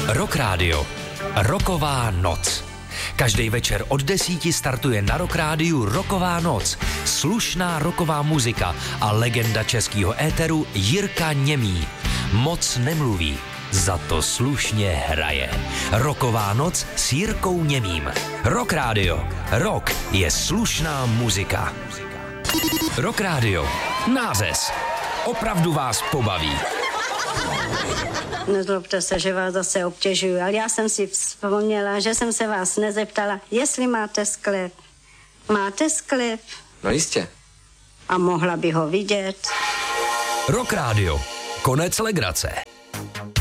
Rock Radio. Rocková noc. Každý večer od 10 startuje na Rock Rádiu Rocková noc. Slušná rocková muzika a legenda českého éteru Jirka Němý. Moc nemluví, za to slušně hraje. Rocková noc s Jirkou Němým. Rock Radio. Rock je slušná muzika. Rock Radio. Nářez. Opravdu vás pobaví. Nezlobte se, že vás zase obtěžuju, ale já jsem si vzpomněla, že jsem se vás nezeptala, jestli máte sklep. Máte sklep? No jistě. A mohla by ho vidět. Rock Radio. Konec legrace.